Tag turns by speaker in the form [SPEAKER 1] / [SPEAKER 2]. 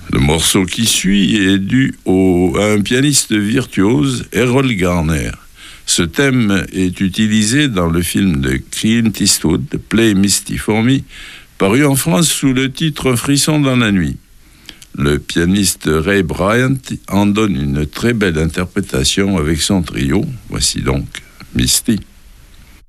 [SPEAKER 1] Le morceau qui suit est dû à un pianiste virtuose, Errol Garner. Ce thème est utilisé dans le film de Clint Eastwood, Play Misty for Me, paru en France sous le titre Frisson dans la nuit. Le pianiste Ray Bryant en donne une très belle interprétation avec son trio. Voici donc Misty.